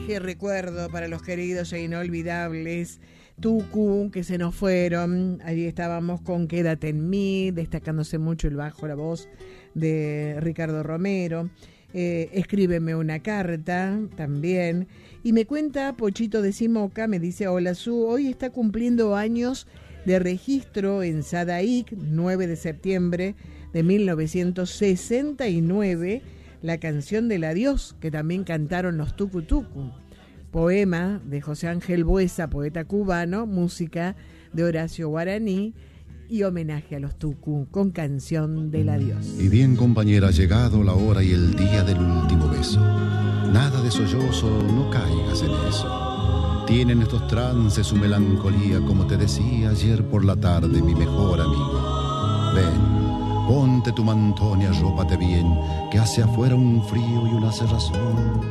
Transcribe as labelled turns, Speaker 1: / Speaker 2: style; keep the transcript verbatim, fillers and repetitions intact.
Speaker 1: Qué recuerdo para los queridos e inolvidables Tucu, que se nos fueron. Allí estábamos con Quédate en mí, destacándose mucho el bajo, la voz de Ricardo Romero. Eh, escríbeme una carta también. Y me cuenta Pochito de Simoca, me dice: hola Su, hoy está cumpliendo años de registro en Sadaic, nueve de septiembre de mil novecientos sesenta y nueve, la canción del adiós, que también cantaron los Tucu Tucu. Poema de José Ángel Buesa, poeta cubano, música de Horacio Guaraní y homenaje a los Tucu con canción del adiós.
Speaker 2: Y bien, compañera, ha llegado la hora y el día del último beso. Nada de sollozo, no caigas en eso. Tienen estos trances su melancolía, como te decía ayer por la tarde mi mejor amigo. Ven, ponte tu mantón y arrópate bien, que hace afuera un frío y una cerrazón.